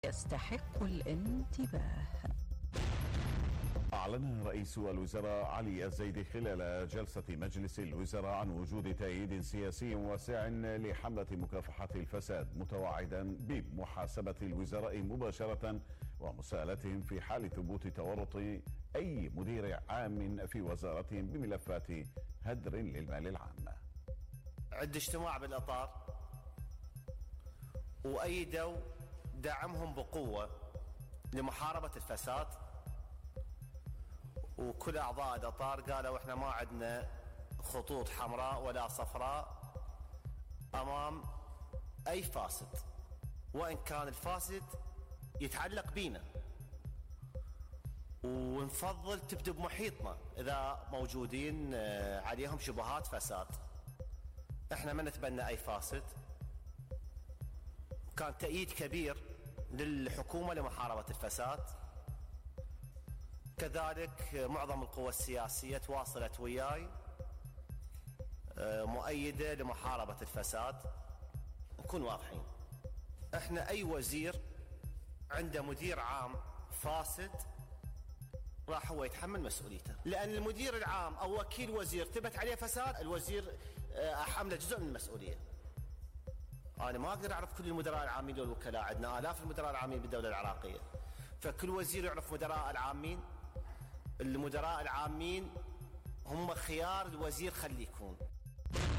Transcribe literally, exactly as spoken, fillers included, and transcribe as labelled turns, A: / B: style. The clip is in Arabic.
A: يستحق الانتباه.
B: أعلن رئيس الوزراء علي الزيدي خلال جلسة مجلس الوزراء عن وجود تأييد سياسي واسع لحملة مكافحة الفساد، متوعدا بمحاسبة الوزراء مباشرة ومساءلتهم في حال ثبوت تورط أي مدير عام في وزارتهم بملفات هدر للمال العام.
C: عد اجتماع بالإطار وأيدوا دعمهم بقوة لمحاربة الفساد، وكل أعضاء الإطار قالوا إحنا ما عندنا خطوط حمراء ولا صفراء أمام أي فاسد، وإن كان الفاسد يتعلق بينا، ونفضل تبدو بمحيطنا إذا موجودين عليهم شبهات فساد. إحنا ما نتبنى أي فاسد. كان تأييد كبير للحكومة لمحاربة الفساد، كذلك معظم القوى السياسية تواصلت وياي مؤيدة لمحاربة الفساد. نكون واضحين، احنا اي وزير عنده مدير عام فاسد راح هو يتحمل مسؤوليته، لان المدير العام او وكيل وزير ثبت عليه فساد، الوزير حمله جزء من المسؤولية. انا ما اقدر اعرف كل المدراء العامين والوكلاء، عندنا آلاف المدراء العامين بالدولة العراقية، فكل وزير يعرف مدراء العامين. المدراء العامين هم خيار الوزير خليه يكون.